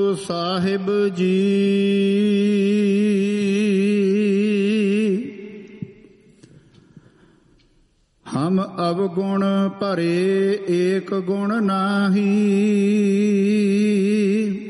ਸਾਹਿਬ ਜੀ। ਹਮ ਅਵਗੁਣ ਭਰੇ ਏਕ ਗੁਣ ਨਾਹੀ,